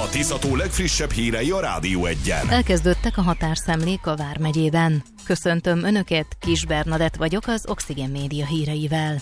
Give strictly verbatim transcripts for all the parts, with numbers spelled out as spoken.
A Tisza-tó legfrissebb hírei a Rádió Egyen. Elkezdődtek a határszemlék a Vármegyében. Köszöntöm Önöket, Kis Bernadett vagyok az Oxygen Média híreivel.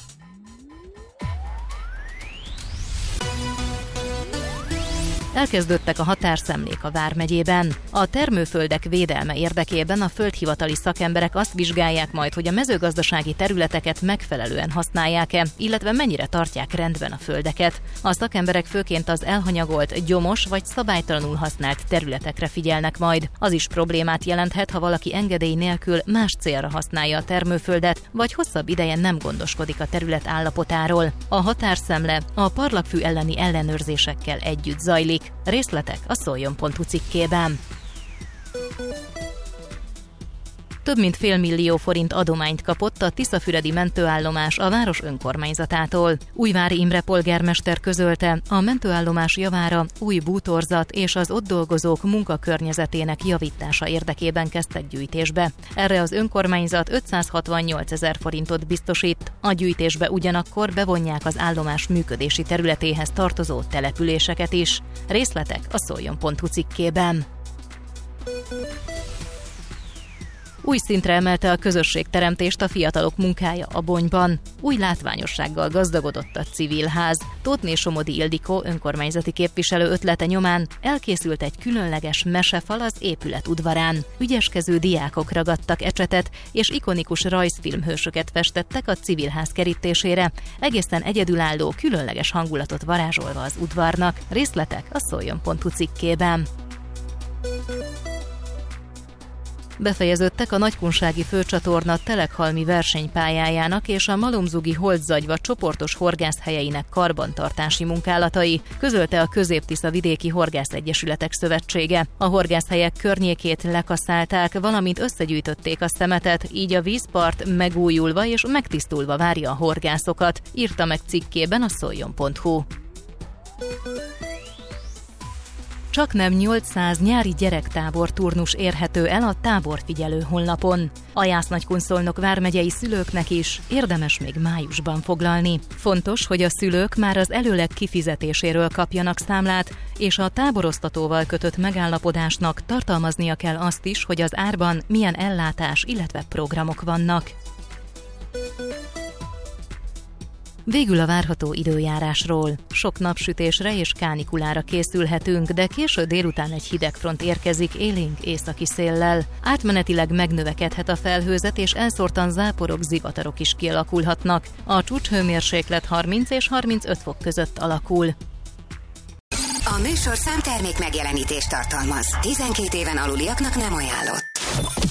Elkezdődtek a határszemlék a Vármegyében. A termőföldek védelme érdekében a földhivatali szakemberek azt vizsgálják majd, hogy a mezőgazdasági területeket megfelelően használják-e, illetve mennyire tartják rendben a földeket. A szakemberek főként az elhanyagolt, gyomos vagy szabálytalanul használt területekre figyelnek majd. Az is problémát jelenthet, ha valaki engedély nélkül más célra használja a termőföldet, vagy hosszabb ideje nem gondoskodik a terület állapotáról. A határszemle a parlagfű elleni ellenőrzésekkel együtt zajlik. Részletek a szoljon pont hu cikkében. Több mint félmillió forint adományt kapott a tiszafüredi mentőállomás a város önkormányzatától. Újvári Imre polgármester közölte, a mentőállomás javára új bútorzat és az ott dolgozók munkakörnyezetének javítása érdekében kezdtek gyűjtésbe. Erre az önkormányzat ötszázhatvannyolcezer forintot biztosít. A gyűjtésbe ugyanakkor bevonják az állomás működési területéhez tartozó településeket is. Részletek a szoljon pont hu cikkében. Új szintre emelte a közösségteremtést a fiatalok munkája a Bonyban. Új látványossággal gazdagodott a civilház. Tóthné Somodi Ildikó önkormányzati képviselő ötlete nyomán elkészült egy különleges mesefal az épület udvarán. Ügyeskező diákok ragadtak ecsetet, és ikonikus rajzfilmhősöket festettek a civilház kerítésére, egészen egyedülálló, különleges hangulatot varázsolva az udvarnak. Részletek a szoljon pont hu cikkében. Befejeződtek a Nagykunsági főcsatorna telekhalmi versenypályájának és a Malomzugi Holdzagyva csoportos horgászhelyeinek karbantartási munkálatai, közölte a Közép-Tisza Vidéki Horgászegyesületek Szövetsége. A horgászhelyek környékét lekaszálták, valamint összegyűjtötték a szemetet, így a vízpart megújulva és megtisztulva várja a horgászokat, írta meg cikkében a szoljon pont hu. Csaknem nyolcszáz nyári gyerektábor turnus érhető el a táborfigyelő honlapon. A Jász-Nagykun-Szolnok vármegyei szülőknek is érdemes még májusban foglalni. Fontos, hogy a szülők már az előleg kifizetéséről kapjanak számlát, és a táborosztatóval kötött megállapodásnak tartalmaznia kell azt is, hogy az árban milyen ellátás, illetve programok vannak. Végül a várható időjárásról. Sok napsütésre és kánikulára készülhetünk, de késő délután egy hidegfront érkezik élénk északi széllel. Átmenetileg megnövekedhet a felhőzet, és elszórtan záporok, zivatarok is kialakulhatnak. A csúcshőmérséklet harminc és harmincöt fok között alakul. A műsorszám termék megjelenítést tartalmaz. tizenkét éven aluliaknak nem ajánlott.